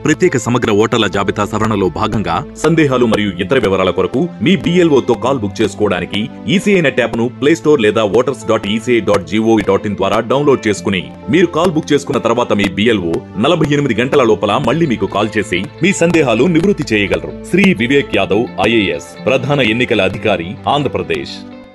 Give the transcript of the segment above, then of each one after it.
ప్రత్యేక సమగ్ర ఓటర్ల జాబితా సవరణలో భాగంగా సందేహాలు మరియు ఇతర వివరాల కొరకు మీ BLO తో కాల్ బుక్ చేసుకోవడానికి ఈసీఐ నెట్ యాప్ ను ప్లే స్టోర్ లేదా voters.eci.gov.in ద్వారా డౌన్లోడ్ చేసుకుని మీరు కాల్ బుక్ చేసుకున్న తర్వాత మీ BLO 48 గంటల లోపల మళ్ళీ మీకు కాల్ చేసి మీ సందేహాలు నివృత్తి చేయగలరు. శ్రీ వివేక్ యాదవ్ IAS, ప్రధాన ఎన్నికల అధికారి, ఆంధ్రప్రదేశ్.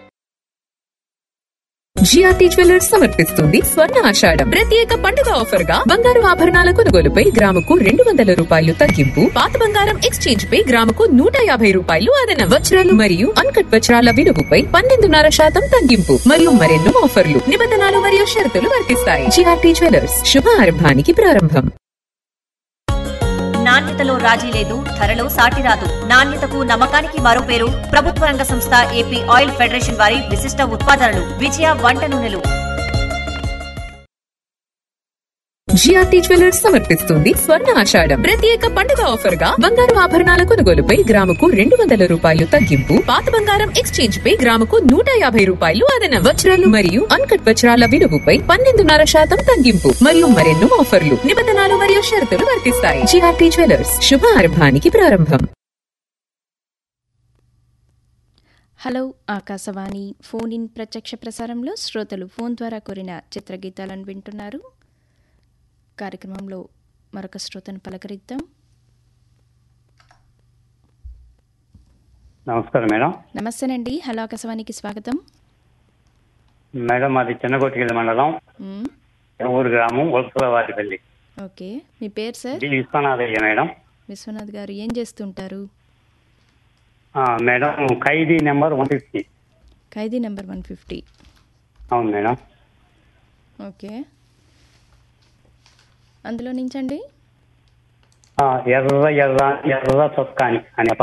జిఆర్టీ జ్యువెలర్స్ సమర్పిస్తుంది స్వర్ణ ఆషాఢం ప్రత్యేక పండుగ ఆఫర్ గా బంగారు ఆభరణాల కొనుగోలుపై గ్రాముకు 200 రూపాయలు తగ్గింపు, పాత బంగారం ఎక్స్చేంజ్ పై గ్రాముకు 150 రూపాయలు అదనం, వజ్రాలు మరియు అన్కట్ వజ్రాల విలువపై 12.5% తగ్గింపు మరియు మరెన్నో ఆఫర్లు, నిబంధనలు మరియు షరతులు వర్తిస్తాయి. జిఆర్టీ జ్యువెలర్స్, శుభారంభానికి ప్రారంభం. నాణ్యతలో రాజీ లేదు, ధరలో సాటి రాదు. నాణ్యతకు నమ్మకానికి మరో పేరు ప్రభుత్వ రంగ సంస్థ ఏపీ ఆయిల్ ఫెడరేషన్ వారి విశిష్ట ఉత్పాదనలు విజయ వంట నూనెలు. జిఆర్టీ జ్యువెలర్స్ సమర్పిస్తుంది స్వర్ణ ఆషాఢం ప్రత్యేక పండుగ ఆఫర్ గా బంగారు ఆభరణాల కొనుగోలుపై గ్రాముకు 200 రూపాయలు తగ్గింపు, పాత బంగారం ఎక్స్చేంజ్ పై గ్రాముకు 150 రూపాయలు అదనం, వజ్రాలు మరియు అన్కట్ వజ్రాల విలువపై 12.5% తగ్గింపు మరియు మరెన్నో ఆఫర్లు, నిబంధనలు మరియు షరతులు వర్తిస్తాయి. జిఆర్టీ జ్యువెలర్స్, శుభారంభానికి ప్రారంభం. హలో ఆకాశవాణి ఫోన్ ఇన్ ప్రత్యక్ష ప్రసారంలో శ్రోతలు ఫోన్ ద్వారా కోరిన చిత్రగీతాలను వింటున్నారు. కార్యక్రమంలో మరొక శ్రోతను పలకరిద్దాం. నమస్కారం మేడం. నమస్తేనండి. హలో ఆకాశవాణికి స్వాగతం. మేడం అది చిన్నగొట్టిగల మండలం, ఊరు గ్రామం, వలసలవారిపల్లి. ఓకే, మీ పేరు సార్? విశ్వనాథయ్య మేడం. విశ్వనాథ్ గారు ఏం చేస్తుంటారు? మేడం ఖైదీ నెంబర్ 150. ఖైదీ నెంబర్ 150. అవును మేడం. ఓకే, అందులో నుంచండి ఎర్ర ఎర్ర ఎర్ర చొక్కాని అనే